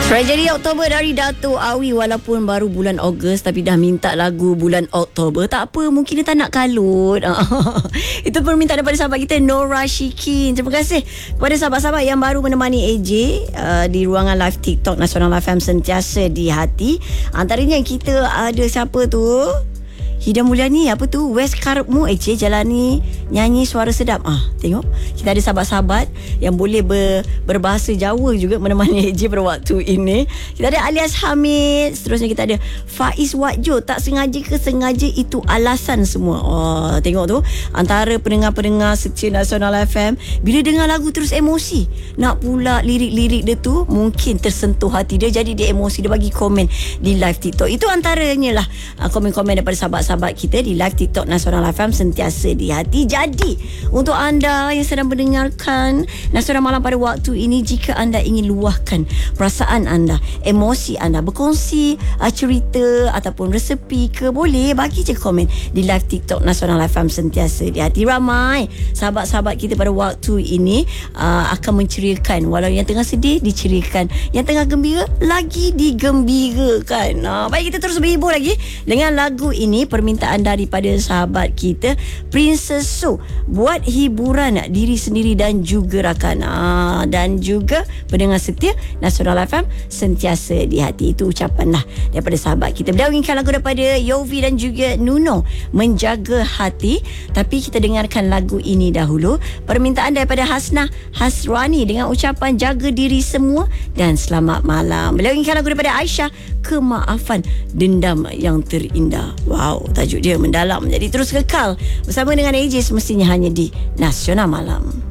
Tragedi Oktober dari Dato' Awi. Walaupun baru bulan Ogos tapi dah minta lagu bulan Oktober. Tak apa, mungkin dia tak nak kalut. Itu permintaan daripada sahabat kita Nora Shikin. Terima kasih kepada sahabat-sahabat yang baru menemani AJ di ruangan live TikTok Nasional FM Sentiasa di Hati. Antaranya kita ada siapa tu? Hida Mulyani, apa tu? West Karepmu Jalani nyanyi suara sedap. Tengok, kita ada sahabat-sahabat yang boleh berbahasa Jawa juga menemani AJ pada waktu ini. Kita ada Alias Hamid. Seterusnya kita ada Faiz Wadjo. Tak sengaja ke sengaja, itu alasan semua. Tengok tu, antara pendengar-pendengar setia Nasional FM, bila dengar lagu terus emosi. Nak pula lirik-lirik dia tu mungkin tersentuh hati dia, jadi dia emosi. Dia bagi komen di live TikTok. Itu antaranya lah komen-komen daripada sahabat-sahabat kita di live TikTok Nasional FM Sentiasa di Hati. Jadi untuk anda yang sedang mendengarkan Nasional Malam pada waktu ini, jika anda ingin luahkan perasaan anda, emosi anda, berkongsi cerita ataupun resepi ke, boleh bagi je komen di live TikTok Nasional FM Sentiasa di Hati. Ramai sahabat-sahabat kita pada waktu ini akan menceriakan. Walau yang tengah sedih diceriakan, yang tengah gembira lagi digembirakan. Baik, kita terus berhibur lagi dengan lagu ini, permintaan daripada sahabat kita Princess Su. Buat hiburan diri sendiri dan juga rakan, dan juga pendengar setia Nasional FM Sentiasa di Hati. Itu ucapan lah daripada sahabat kita. Beliau inginkan lagu daripada Yovi dan juga Nuno, Menjaga Hati. Tapi kita dengarkan lagu ini dahulu, permintaan daripada Hasnah Hasrani dengan ucapan jaga diri semua dan selamat malam. Beliau inginkan lagu daripada Aisyah, Kemaafan Dendam Yang Terindah. Wow, tajuk dia mendalam. Jadi terus kekal bersama dengan AJ semestinya hanya di Nasional Malam.